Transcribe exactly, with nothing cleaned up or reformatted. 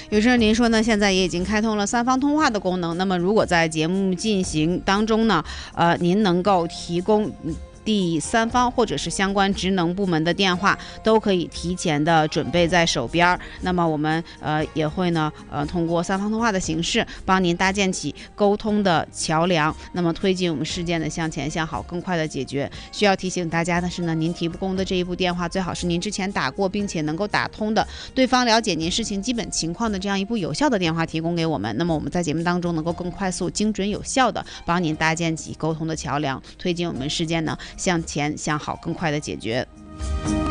有事您说呢，现在也已经开通了三方通话的功能。那么如果在节目进行当中呢，呃，您能够提供第三方或者是相关职能部门的电话，都可以提前的准备在手边。那么我们呃也会呢呃通过三方通话的形式，帮您搭建起沟通的桥梁，那么推进我们事件的向前向好，更快的解决。需要提醒大家的是呢，您提供的这一部电话最好是您之前打过并且能够打通的，对方了解您事情基本情况的这样一部有效的电话提供给我们。那么我们在节目当中能够更快速、精准、有效的帮您搭建起沟通的桥梁，推进我们事件呢向前向好，更快的解决。